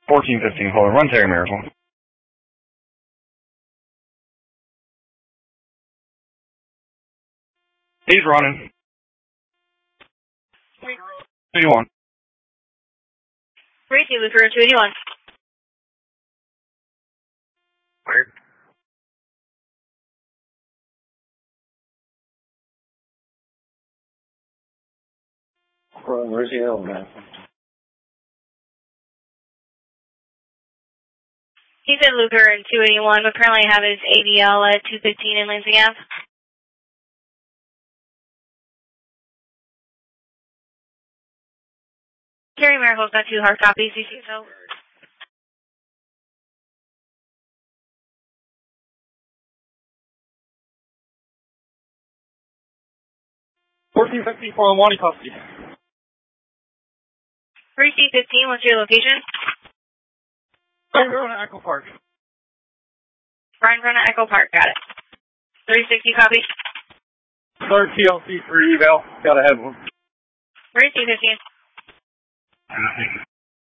1415, hold on, run Terry Miracle. He's running. 281. 3-2, Looper, 281. Cleared. Where's the L, man? He's in Looper in 281, but currently I have his ADL at 215 in Lansing Ave. Terry Miracle's got 2 hard copies, you see so. 1415, 401, custody. 3C15, what's your location? Ryan Verona, Echo Park. Ryan Verona, Echo Park, got it. 360 copy. Third TLC for eval, got ahead one. 3C15.